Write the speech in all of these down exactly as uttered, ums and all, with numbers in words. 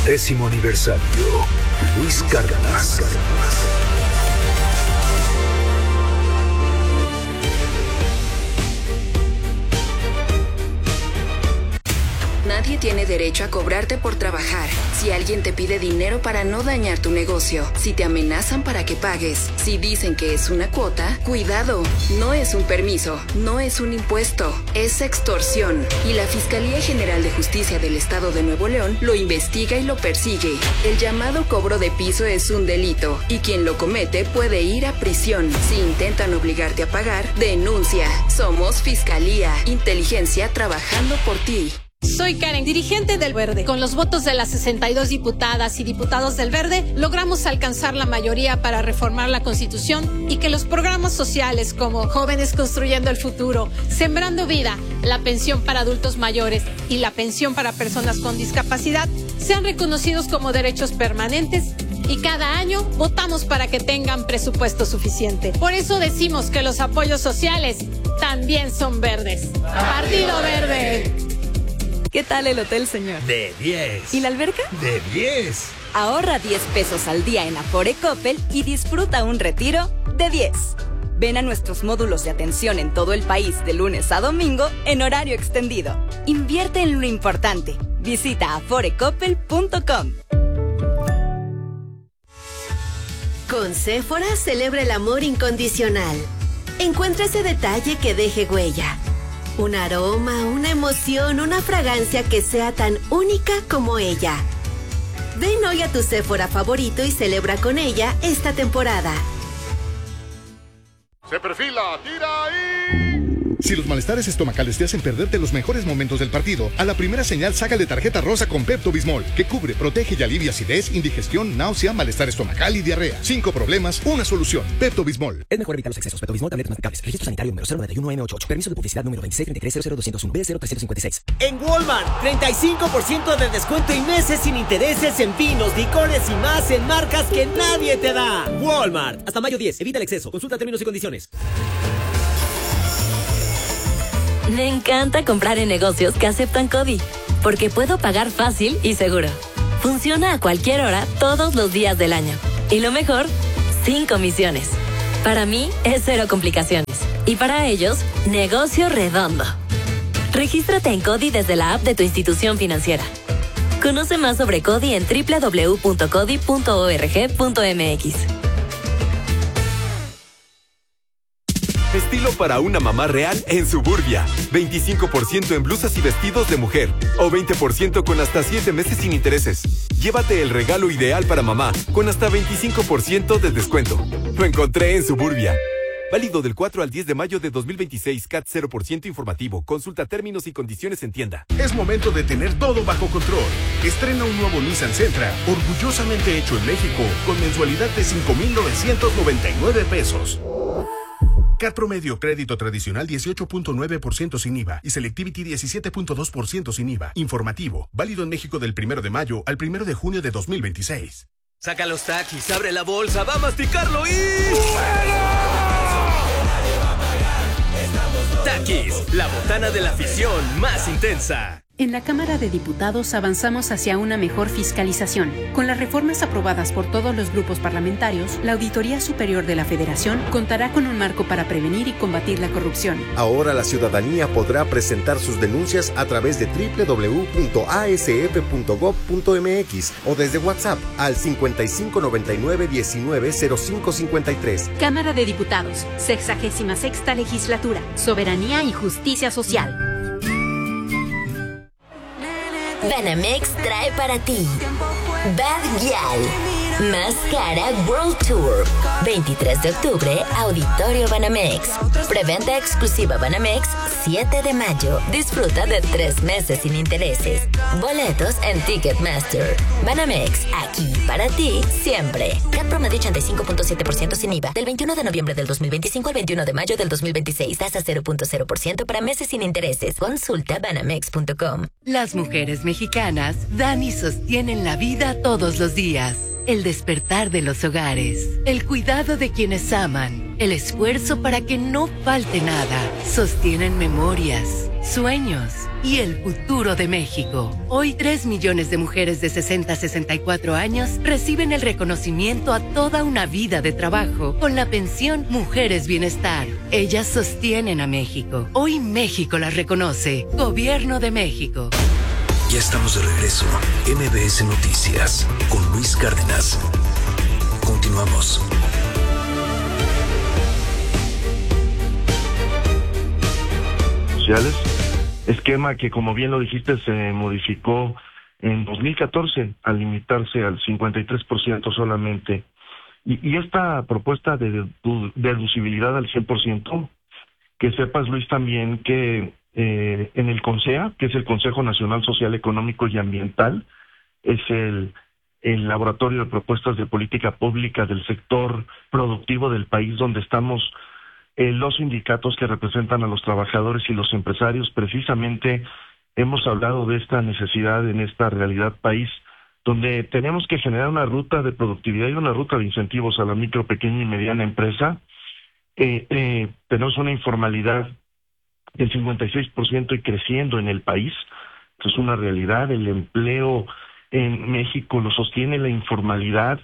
Décimo aniversario. Luis Cárdenas. Nadie tiene derecho a cobrarte por trabajar. Si alguien te pide dinero para no dañar tu negocio, si te amenazan para que pagues, si dicen que es una cuota, cuidado, no es un permiso, no es un impuesto, es extorsión. Y la Fiscalía General de Justicia del Estado de Nuevo León lo investiga y lo persigue. El llamado cobro de piso es un delito y quien lo comete puede ir a prisión. Si intentan obligarte a pagar, denuncia. Somos Fiscalía, inteligencia trabajando por ti. Soy Karen, dirigente del Verde. Con los votos de las sesenta y dos diputadas y diputados del Verde, logramos alcanzar la mayoría para reformar la Constitución y que los programas sociales como Jóvenes Construyendo el Futuro, Sembrando Vida, la pensión para adultos mayores y la pensión para personas con discapacidad sean reconocidos como derechos permanentes y cada año votamos para que tengan presupuesto suficiente. Por eso decimos que los apoyos sociales también son verdes. Partido Verde. ¿Qué tal el hotel, señor? De diez. ¿Y la alberca? De diez. Ahorra diez pesos al día en Afore Coppel y disfruta un retiro de diez. Ven a nuestros módulos de atención en todo el país de lunes a domingo en horario extendido. Invierte en lo importante. Visita afore coppel punto com. Con Sephora celebra el amor incondicional. Encuentra ese detalle que deje huella. Un aroma, una emoción, una fragancia que sea tan única como ella. Ven hoy a tu Sephora favorito y celebra con ella esta temporada. Se perfila, tira ahí. Si los malestares estomacales te hacen perderte los mejores momentos del partido, a la primera señal sácale tarjeta rosa con Pepto-Bismol, que cubre, protege y alivia acidez, indigestión, náusea, malestar estomacal y diarrea. Cinco problemas, una solución. Pepto-Bismol. Es mejor evitar los excesos. Pepto-Bismol, tabletas masticables. Registro sanitario número cero nueve uno M ochenta y ocho. Permiso de publicidad número veintiséis treinta y tres cero cero doscientos uno B cero trescientos cincuenta y seis. En Walmart, treinta y cinco por ciento de descuento y meses sin intereses en vinos, licores y más en marcas que nadie te da. Walmart. Hasta mayo diez. Evita el exceso. Consulta términos y condiciones. Me encanta comprar en negocios que aceptan CODI, porque puedo pagar fácil y seguro. Funciona a cualquier hora, todos los días del año. Y lo mejor, sin comisiones. Para mí, es cero complicaciones. Y para ellos, negocio redondo. Regístrate en CODI desde la app de tu institución financiera. Conoce más sobre CODI en doble u doble u doble u punto codi punto org punto m x. Estilo para una mamá real en Suburbia. veinticinco por ciento en blusas y vestidos de mujer. O veinte por ciento con hasta siete meses sin intereses. Llévate el regalo ideal para mamá con hasta veinticinco por ciento de descuento. Lo encontré en Suburbia. Válido del cuatro al diez de mayo de dos mil veintiséis. C A T cero por ciento informativo. Consulta términos y condiciones en tienda. Es momento de tener todo bajo control. Estrena un nuevo Nissan Sentra, orgullosamente hecho en México, con mensualidad de cinco mil novecientos noventa y nueve pesos. C A T promedio, crédito tradicional dieciocho punto nueve por ciento sin I V A y Selectivity diecisiete punto dos por ciento sin I V A. Informativo, válido en México del primero de mayo al primero de junio de dos mil veintiséis. Saca los taquis, abre la bolsa, va a masticarlo y... Taquis, la botana de la afición más intensa. En la Cámara de Diputados avanzamos hacia una mejor fiscalización. Con las reformas aprobadas por todos los grupos parlamentarios, la Auditoría Superior de la Federación contará con un marco para prevenir y combatir la corrupción. Ahora la ciudadanía podrá presentar sus denuncias a través de doble u doble u doble u punto a s f punto gob punto m x o desde WhatsApp al cincuenta y cinco noventa y nueve diecinueve cero cinco cincuenta y tres. Cámara de Diputados, sexagésima sexta legislatura, soberanía y justicia social. Banamex trae para ti Bad Gyal Más Cara World Tour, veintitrés de octubre, Auditorio Banamex. Preventa exclusiva Banamex, siete de mayo. Disfruta de tres meses sin intereses. Boletos en Ticketmaster. Banamex, aquí para ti siempre. C A T promedio ochenta y cinco punto siete por ciento sin I V A. Del veintiuno de noviembre del dos mil veinticinco al veintiuno de mayo del dos mil veintiséis. Tasa cero punto cero por ciento para meses sin intereses. Consulta banamex punto com. Las mujeres mexicanas dan y sostienen la vida todos los días. El despertar de los hogares, el cuidado de quienes aman, el esfuerzo para que no falte nada. Sostienen memorias, sueños y el futuro de México. Hoy tres millones de mujeres de sesenta a sesenta y cuatro años reciben el reconocimiento a toda una vida de trabajo con la pensión Mujeres Bienestar. Ellas sostienen a México. Hoy México las reconoce. Gobierno de México. Ya estamos de regreso. M B S Noticias con Luis Cárdenas. Continuamos. Esquema que, como bien lo dijiste, se modificó en dos mil catorce al limitarse al cincuenta y tres por ciento solamente. Y, y esta propuesta de deducibilidad al cien por ciento, que sepas, Luis, también que eh, en el CONSEA, que es el Consejo Nacional Social, Económico y Ambiental, es el, el laboratorio de propuestas de política pública del sector productivo del país, donde estamos Eh, los sindicatos que representan a los trabajadores y los empresarios. Precisamente hemos hablado de esta necesidad en esta realidad país, donde tenemos que generar una ruta de productividad y una ruta de incentivos a la micro, pequeña y mediana empresa. Eh, eh, tenemos una informalidad del cincuenta y seis por ciento y creciendo en el país. Esto es una realidad. El empleo en México lo sostiene la informalidad.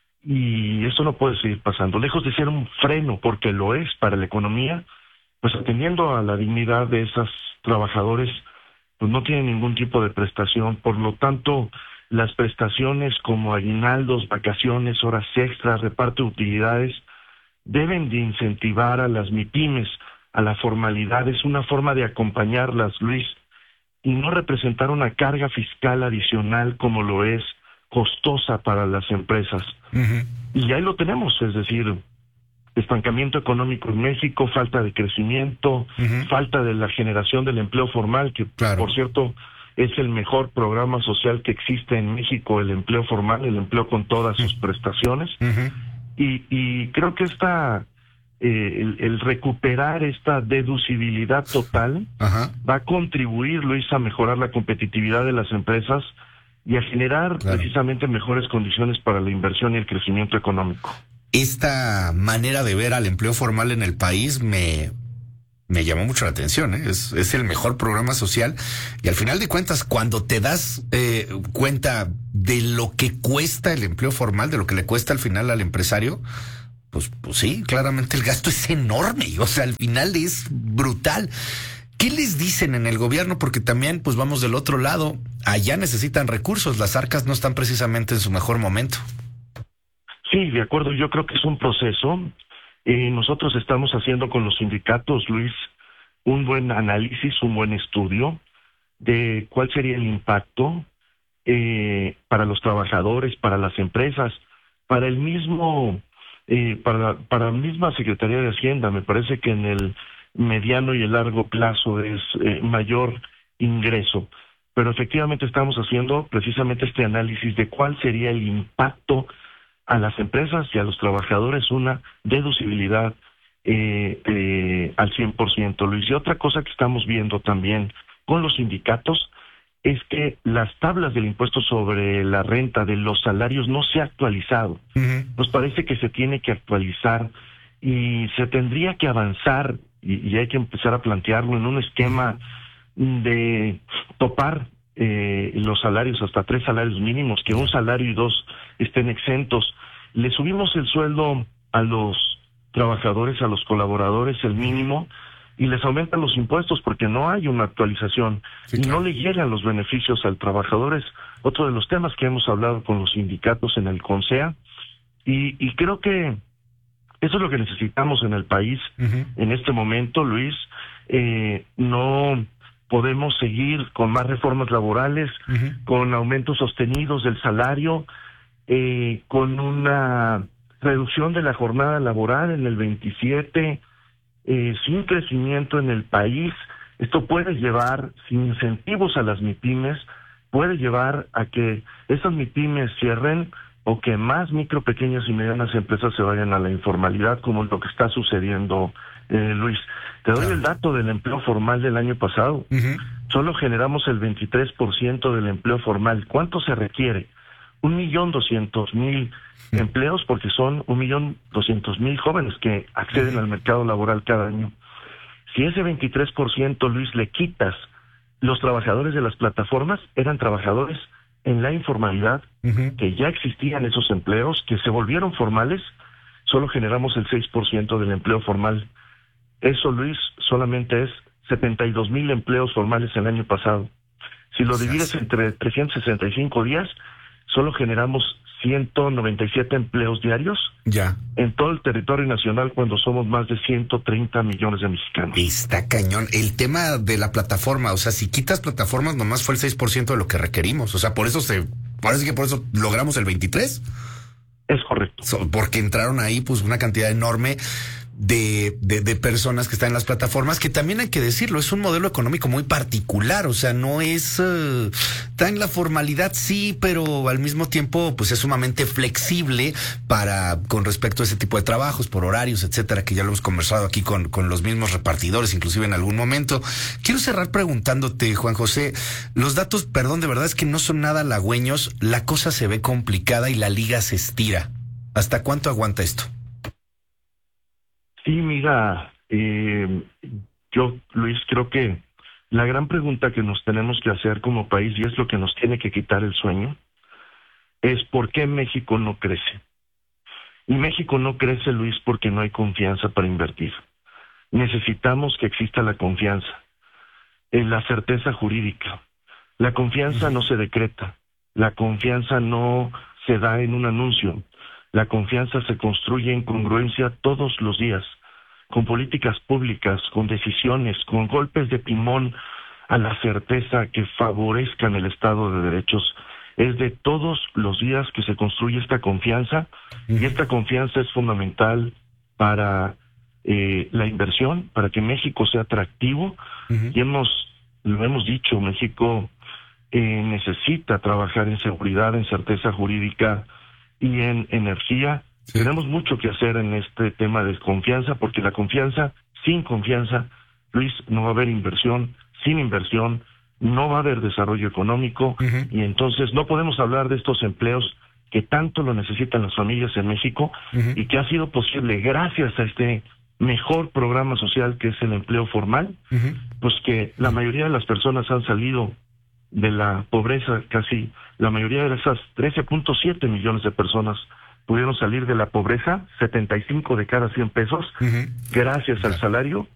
Y eso no puede seguir pasando. Lejos de ser un freno, porque lo es para la economía, pues atendiendo a la dignidad de esos trabajadores, pues no tienen ningún tipo de prestación. Por lo tanto, las prestaciones como aguinaldos, vacaciones, horas extras, reparto de utilidades, deben de incentivar a las MIPYMES a la formalidad. Es una forma de acompañarlas, Luis, y no representar una carga fiscal adicional como lo es costosa para las empresas. Uh-huh. Y ahí lo tenemos, es decir, estancamiento económico en México, falta de crecimiento, uh-huh. falta de la generación del empleo formal, que claro. por cierto es el mejor programa social que existe en México, el empleo formal, el empleo con todas uh-huh. sus prestaciones. Uh-huh. Y, y creo que esta eh, el, el recuperar esta deducibilidad total uh-huh. va a contribuir, Luis, a mejorar la competitividad de las empresas y a generar claro. precisamente mejores condiciones para la inversión y el crecimiento económico. Esta manera de ver al empleo formal en el país me, me llamó mucho la atención, ¿eh? Es, es el mejor programa social y al final de cuentas, cuando te das eh, cuenta de lo que cuesta el empleo formal, de lo que le cuesta al final al empresario, pues, pues sí, claramente el gasto es enorme, o sea, al final es brutal. ¿Qué les dicen en el gobierno? Porque también, pues vamos del otro lado, allá necesitan recursos, las arcas no están precisamente en su mejor momento. Sí, de acuerdo, yo creo que es un proceso. Eh, nosotros estamos haciendo con los sindicatos, Luis, un buen análisis, un buen estudio de cuál sería el impacto eh, para los trabajadores, para las empresas, para el mismo, eh, para, para la misma Secretaría de Hacienda. Me parece que en el mediano y el largo plazo es eh, mayor ingreso, pero efectivamente estamos haciendo precisamente este análisis de cuál sería el impacto a las empresas y a los trabajadores, una deducibilidad eh, eh, al cien por ciento, Luis. Y otra cosa que estamos viendo también con los sindicatos es que las tablas del impuesto sobre la renta de los salarios no se ha actualizado. Uh-huh. Nos parece que se tiene que actualizar y se tendría que avanzar y, y hay que empezar a plantearlo en un esquema de topar eh, los salarios hasta tres salarios mínimos, que un salario y dos estén exentos. Le subimos el sueldo a los trabajadores, a los colaboradores, el mínimo, y les aumentan los impuestos porque no hay una actualización sí, y claro. no le llegan los beneficios al trabajador. Es otro de los temas que hemos hablado con los sindicatos en el CONSEA y, y creo que eso es lo que necesitamos en el país uh-huh. en este momento, Luis. Eh, no podemos seguir con más reformas laborales, uh-huh. con aumentos sostenidos del salario, eh, con una reducción de la jornada laboral en el veintisiete, eh, sin crecimiento en el país. Esto puede llevar, sin incentivos a las MIPYMES, puede llevar a que esas MIPYMES cierren o que más micro, pequeñas y medianas empresas se vayan a la informalidad, como lo que está sucediendo, eh, Luis. Te doy claro. el dato del empleo formal del año pasado. Uh-huh. Solo generamos el veintitrés por ciento del empleo formal. ¿Cuánto se requiere? Un millón doscientos mil uh-huh. empleos, porque son un millón doscientos mil jóvenes que acceden uh-huh. al mercado laboral cada año. Si ese veintitrés por ciento, Luis, le quitas, los trabajadores de las plataformas eran trabajadores en la informalidad, uh-huh. que ya existían esos empleos, que se volvieron formales, solo generamos el seis por ciento del empleo formal. Eso, Luis, solamente es setenta y dos mil empleos formales el año pasado. Si lo divides entre trescientos sesenta y cinco días, solo generamos ciento noventa y siete empleos diarios ya en todo el territorio nacional cuando somos más de ciento treinta millones de mexicanos. Está cañón. El tema de la plataforma, o sea, si quitas plataformas nomás fue el seis por ciento de lo que requerimos. O sea, por eso se, parece que por eso logramos el veintitrés. Es correcto. So, porque entraron ahí pues una cantidad enorme de, de, de personas que están en las plataformas, que también hay que decirlo, es un modelo económico muy particular, o sea, no es, uh, está en la formalidad, sí, pero al mismo tiempo, pues es sumamente flexible para, con respecto a ese tipo de trabajos, por horarios, etcétera, que ya lo hemos conversado aquí con, con los mismos repartidores, inclusive en algún momento. Quiero cerrar preguntándote, Juan José, los datos, perdón, de verdad es que no son nada halagüeños, la cosa se ve complicada y la liga se estira. ¿Hasta cuánto aguanta esto? Sí, mira, eh, yo, Luis, creo que la gran pregunta que nos tenemos que hacer como país, y es lo que nos tiene que quitar el sueño, es ¿por qué México no crece? Y México no crece, Luis, porque no hay confianza para invertir. Necesitamos que exista la confianza, en la certeza jurídica. La confianza no se decreta, la confianza no se da en un anuncio. La confianza se construye en congruencia todos los días, con políticas públicas, con decisiones, con golpes de timón a la certeza que favorezcan el Estado de Derechos. Es de todos los días que se construye esta confianza, y esta confianza es fundamental para eh, la inversión, para que México sea atractivo. Uh-huh. Y hemos, lo hemos dicho, México eh, necesita trabajar en seguridad, en certeza jurídica y en energía. Sí. Tenemos mucho que hacer en este tema de confianza, porque la confianza, sin confianza, Luis, no va a haber inversión, sin inversión, no va a haber desarrollo económico, uh-huh. y entonces no podemos hablar de estos empleos que tanto lo necesitan las familias en México, uh-huh. y que ha sido posible gracias a este mejor programa social que es el empleo formal, uh-huh. pues que la mayoría de las personas han salido de la pobreza, casi la mayoría de esas trece punto siete millones de personas pudieron salir de la pobreza, setenta y cinco de cada cien pesos, uh-huh. gracias al salario